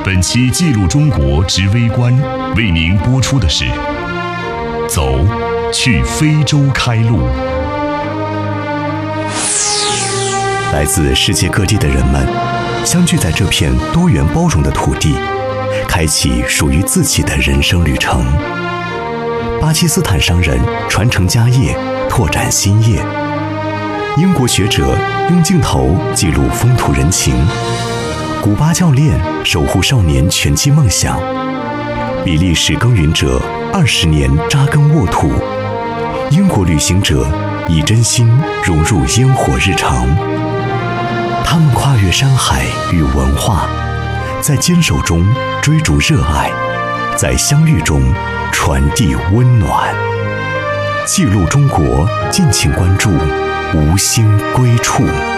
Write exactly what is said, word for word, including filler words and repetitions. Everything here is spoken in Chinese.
本期《记录中国之微观》为您播出的是：走，去非洲开路。 来自世界各地的人们相聚在这片多元包容的土地，开启属于自己的人生旅程。巴基斯坦商人传承家业，拓展新业；英国学者用镜头记录风土人情；古巴教练守护少年拳击梦想；比利时耕耘者二十年扎根沃土；英国旅行者以真心融入烟火日常。他们跨越山海与文化，在坚守中追逐热爱，在相遇中传递温暖。记录中国，敬请关注无心归处。